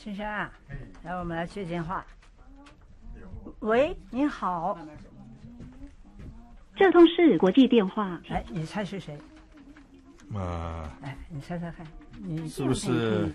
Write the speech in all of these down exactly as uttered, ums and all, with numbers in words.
先生啊，来，我们来接电话。喂，您好。 这通是国际电话。 哎，你猜是谁？ 啊， 哎，你猜猜看，你是不是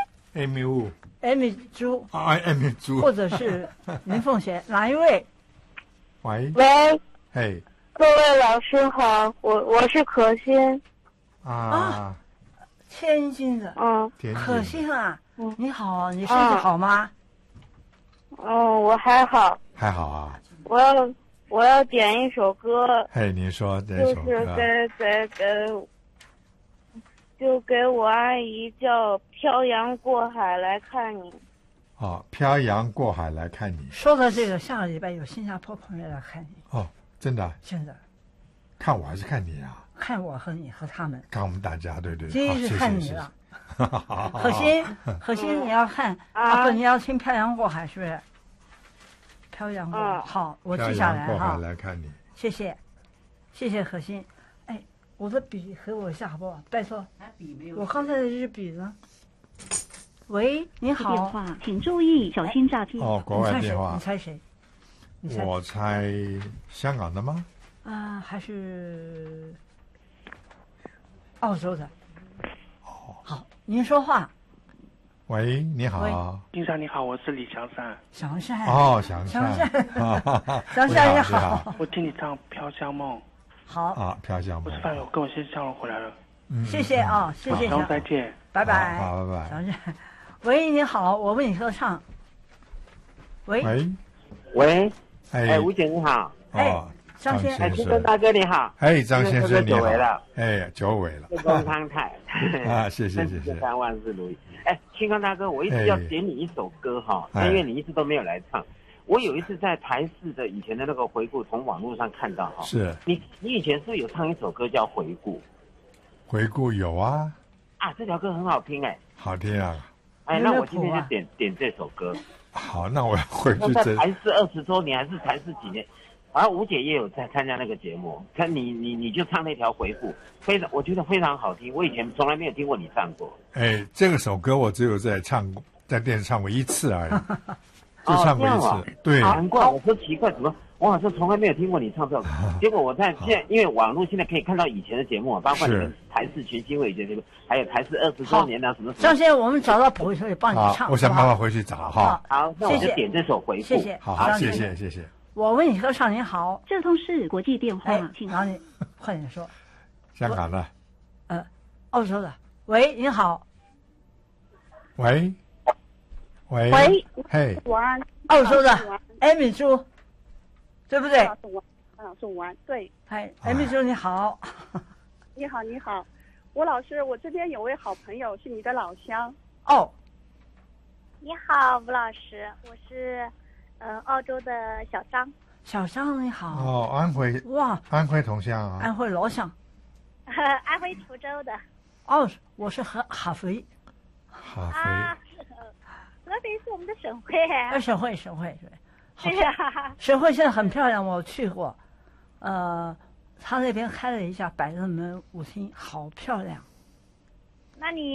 Amy Wu？ Amy 朱啊 ，Amy 朱， 或者是林凤贤，哪一位？ 喂喂， 嘿各位老师好，我我是可心。 啊， 天津的。 嗯天津可心啊， 嗯你好，你身体好吗？ 嗯，我还好。 还好啊。 我要我要点一首歌， 嘿，您说这就首歌是给给给，就给我阿姨叫《漂洋过海来看你》。 哦，漂洋过海来看你说到这个，下个礼拜有新加坡朋友来看你， 哦，真的真的看我还是看你啊？ 看我和你和他们。 看我们大家，对对。 今天是好谢谢谢谢看你了。 好好好可心，可心，你要看啊？不，你要听《漂洋过海》是不是？漂洋过海， 嗯好，我漂记下来洋过海哈。 来看你。 谢谢，谢谢可心。哎，我的笔给我一下好不好？拜托，我刚才的这支笔呢？喂，你电好。 话，请注意小心诈骗。 哦，国你猜谁？ 外电话你，猜谁？你猜我猜香港的吗？ 啊，还是澳洲的？ 哦， 好，您说话。 喂，你好。 金山你好，我是李祥山。 祥善。 哦，祥祥善。 善。祥善你你好。 我听你唱《飘香梦》。 好， 啊，飘香梦我是。范友，跟我先下楼回来了。 嗯谢谢啊，谢谢然后祥， 再见。 拜拜。 好，拜拜。 祥善，喂，你好，我为你歌唱。喂， 喂， 喂， 哎哎，吴姐你好， 哦， 张先哎， 先生， 青春大哥你好， 哎，张先生你好久违了， 哎，久违了， 健康康泰啊，谢谢谢谢身三万事如意。哎，青康大哥，我一直要点你一首歌哈， 哎但因为你一直都没有来唱。我有一次在台视的以前的那个回顾，从网络上看到哈， 是你你以前是不是有唱一首歌叫《回顾》 回顾有啊， 啊？这条歌很好听哎， 好听啊， 哎， 有没有那我今天谱啊就点点这首歌。 好，那我要回那在去这台视二十周年还是台视几年？好像吴姐也有在参加那个节目，看你你你就唱那条回顾，非常我觉得非常好听，我以前从来没有听过你唱过。 哎，这个首歌我只有在唱过，在电视唱过一次而已，就唱过一哦这样次，对， 难怪我说奇怪，怎么我好像从来没有听过你唱这首歌。结果我在现在，因为网络现在可以看到以前的节目，包括你们台视群星会以前节目，还有台视二十周年啊什么什么。 张先生，我们找到谱以后也帮你好唱。， 我想好不好办法回去找哈， 好，那我谢谢就点这首回顾。 谢谢好好，谢张先生谢谢谢， 我为你歌唱，您好。 这通是国际电话， 哎， 请然后你快点说， 香港的， 呃，澳洲的。喂，您好， 喂，喂， 喂， 嘿， 晚安， 澳洲的晚艾米珠，对不对？ 老师晚安，老师晚安，对， 哎，艾米珠你好。 你好你好，吴老师，我这边有位好朋友是你的老乡。 哦， 你好，吴老师，我是呃澳洲的小张， 小张你好。 哦，安徽， 哇， 安徽同乡啊， 安徽罗乡。 安徽滁州的。 哦，我是合合肥。 合啊肥，， 合肥是我们的省会。 哎，省会省会对。好对呀， 省会现在很漂亮，我去过。呃，他那边开了一家百乐门舞厅，好漂亮。 那你